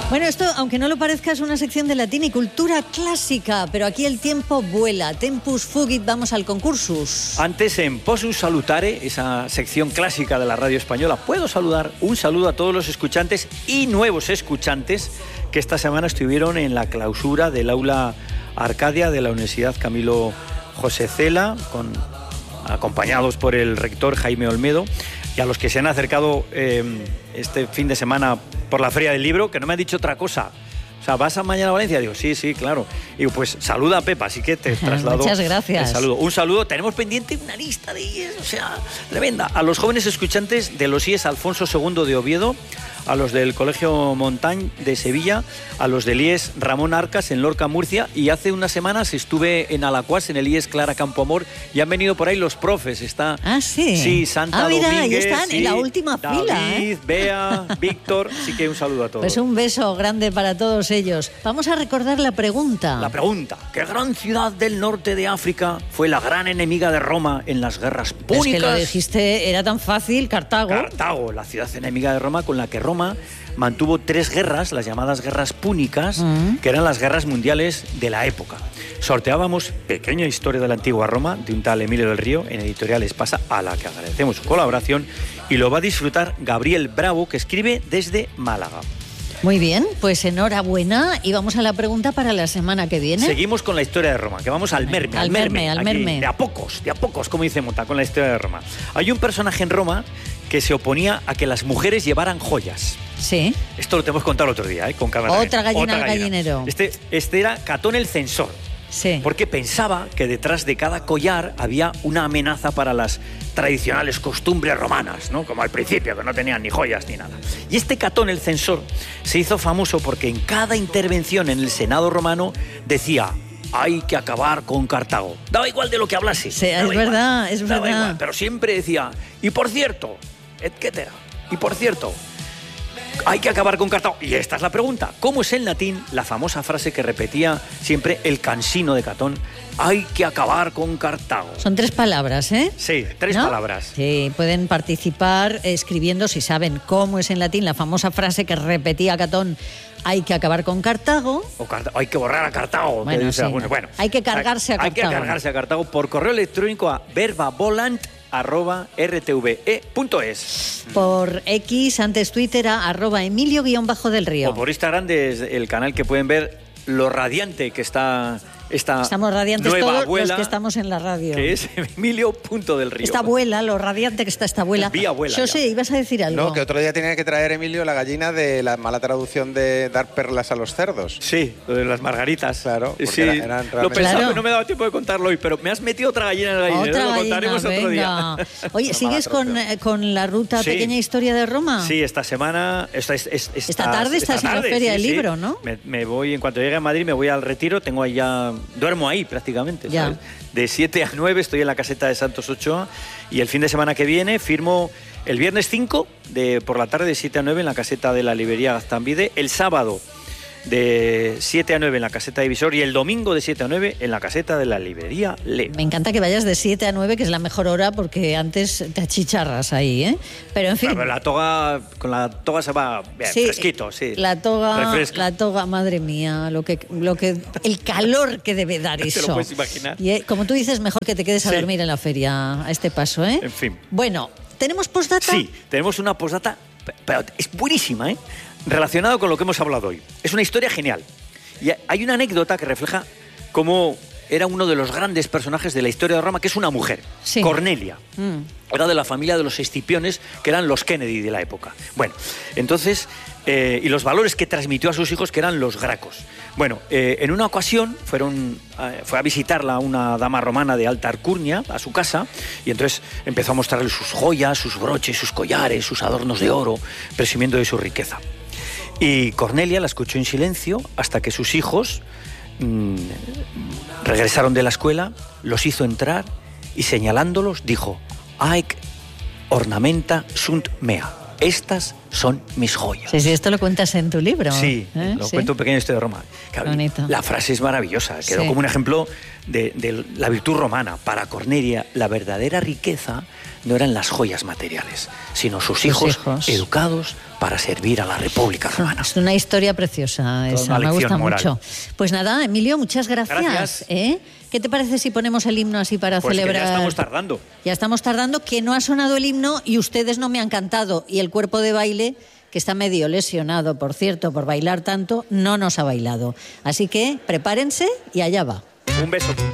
Bueno, esto, aunque no lo parezca, es una sección de latín y cultura clásica, pero aquí el tiempo vuela. Tempus fugit, vamos al concursus. Antes, en Posus Salutare, esa sección clásica de la radio española, puedo saludar un saludo a todos los escuchantes y nuevos escuchantes que esta semana estuvieron en la clausura del aula Arcadia de la Universidad Camilo José Cela, acompañados por el rector Jaime Olmedo, y a los que se han acercado este fin de semana por la Feria del Libro, que no me han dicho otra cosa. O sea, ¿vas a mañana a Valencia? Digo, sí, claro. Digo, pues saluda a Pepa, así que te traslado. Muchas gracias. Un saludo. Tenemos pendiente una lista de IES, o sea, tremenda. A los jóvenes escuchantes de los IES Alfonso II de Oviedo, a los del Colegio Montañ de Sevilla, a los del IES Ramón Arcas en Lorca, Murcia, y hace unas semanas estuve en Alacuás, en el IES Clara Campoamor, y han venido por ahí los profes. Está, sí. Sí, Santa mira, Domínguez. Ahí están, sí, en la última fila. David, Bea, Víctor, así que un saludo a todos. Pues un beso grande para todos ellos. Vamos a recordar la pregunta. La pregunta: ¿qué gran ciudad del norte de África fue la gran enemiga de Roma en las guerras púnicas? Es que lo dijiste, era tan fácil, Cartago. Cartago, la ciudad enemiga de Roma, con la que Roma mantuvo 3 guerras, las llamadas guerras púnicas, que eran las guerras mundiales de la época. Sorteábamos Pequeña historia de la antigua Roma, de un tal Emilio del Río, en Editorial Espasa, a la que agradecemos su colaboración, y lo va a disfrutar Gabriel Bravo, que escribe desde Málaga. Muy bien, pues enhorabuena, y vamos a la pregunta para la semana que viene. Seguimos con la historia de Roma, que vamos al merme. Al merme. De a pocos, como dice Mota, con la historia de Roma. Hay un personaje en Roma que se oponía a que las mujeres llevaran joyas. Sí. Esto lo tenemos que contar otro día, con Carmen. Otra gallina al gallinero. Este era Catón el Censor. Sí. Porque pensaba que detrás de cada collar había una amenaza para las tradicionales costumbres romanas, ¿no? Como al principio, que no tenían ni joyas ni nada. Y este Catón el Censor se hizo famoso porque en cada intervención en el Senado romano decía: hay que acabar con Cartago. Daba igual de lo que hablase. Sí, es verdad. Igual, pero siempre decía: y por cierto, etcétera. Y por cierto, hay que acabar con Cartago. Y esta es la pregunta: ¿cómo es en latín la famosa frase que repetía siempre el cansino de Catón? Hay que acabar con Cartago. Son 3 palabras, ¿eh? Sí, 3 palabras. Sí, pueden participar escribiendo, si saben cómo es en latín la famosa frase que repetía Catón: hay que acabar con Cartago. O hay que borrar a Cartago. Bueno, sí. Bueno, hay que cargarse a Cartago. Hay que cargarse a Cartago por correo electrónico a verbavolant@rtve.es. Por X, antes Twitter, a @Emilio_del Río. O por Instagram, desde el canal que pueden ver lo radiante que está estamos radiantes nueva todos abuela, los que estamos en la radio. Que es Emilio.del Río. Esta abuela, lo radiante que está esta abuela. Vi abuela. Yo sé, ibas a decir algo. No, que otro día tenía que traer Emilio la gallina de la mala traducción de dar perlas a los cerdos. Sí, lo de las margaritas. Claro, porque sí, eran lo pensaba, claro. pero no me daba tiempo de contarlo hoy, pero me has metido otra gallina en el gallinero. Lo contaremos otro día. Oye, ¿sigues con la ruta Pequeña historia de Roma? Sí, esta semana. Esta tarde estás en la Feria del Libro, ¿no? Me voy, en cuanto llegue a Madrid, me voy al Retiro. Tengo ahí ya. Duermo ahí prácticamente, ¿sabes? De 7 a 9 estoy en la caseta de Santos Ochoa, y el fin de semana que viene firmo el viernes 5 por la tarde de 7 a 9 en la caseta de la librería Gaztambide, el sábado de 7 a 9 en la caseta de Visor y el domingo de 7 a 9 en la caseta de la librería Le. Me encanta que vayas de 7 a 9, que es la mejor hora, porque antes te achicharras ahí, ¿eh? Pero en fin. Pero con la toga se va bien, fresquito, sí. La toga, madre mía, el calor que debe dar eso. ¿Te lo puedes imaginar? Y como tú dices, mejor que te quedes a dormir en la feria a este paso, ¿eh? En fin. Bueno, ¿tenemos postdata? Sí, tenemos una postdata, pero es buenísima, ¿eh? Relacionado con lo que hemos hablado hoy. Es una historia genial. Y hay una anécdota que refleja cómo era uno de los grandes personajes de la historia de Roma, que es una mujer, sí. Cornelia. Era de la familia de los Escipiones, que eran los Kennedy de la época. Bueno, entonces, y los valores que transmitió a sus hijos, que eran los Gracos. Bueno, en una ocasión fue a visitarla una dama romana de alta alcurnia a su casa, y entonces empezó a mostrarle sus joyas, sus broches, sus collares, sus adornos de oro, presumiendo de su riqueza. Y Cornelia la escuchó en silencio hasta que sus hijos regresaron de la escuela, los hizo entrar y, señalándolos, dijo: «Haec ornamenta sunt mea». Estas son mis joyas. Sí, esto lo cuentas en tu libro. Sí, lo cuento un pequeño historia de Roma. Claro, la frase es maravillosa, quedó como un ejemplo de la virtud romana. Para Cornelia, la verdadera riqueza no eran las joyas materiales, sino sus hijos educados para servir a la República Romana. Es una historia preciosa esa, me gusta mucho. Pues nada, Emilio, muchas gracias. ¿Qué te parece si ponemos el himno así para celebrar? Ya estamos tardando. Ya estamos tardando, que no ha sonado el himno y ustedes no me han cantado. Y el cuerpo de baile, que está medio lesionado, por cierto, por bailar tanto, no nos ha bailado. Así que prepárense y allá va. Un beso.